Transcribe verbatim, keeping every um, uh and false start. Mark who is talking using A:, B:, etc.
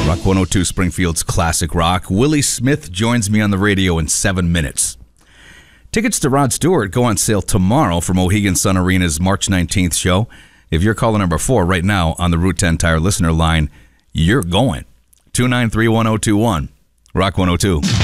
A: Rock one oh two, Springfield's classic rock. Willie Smith joins me on the radio in seven minutes. Tickets to Rod Stewart go on sale tomorrow for Mohegan Sun Arena's March nineteenth show. If you're caller number four right now on the Route ten Tire listener line, you're going. two nine three, one oh two one. Rock one oh two.